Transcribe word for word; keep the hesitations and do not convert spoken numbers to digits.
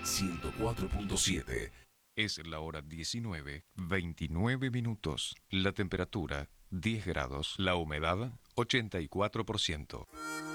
ciento cuatro punto siete. Es la hora diecinueve, veintinueve minutos. La temperatura diez grados. La humedad ochenta y cuatro por ciento.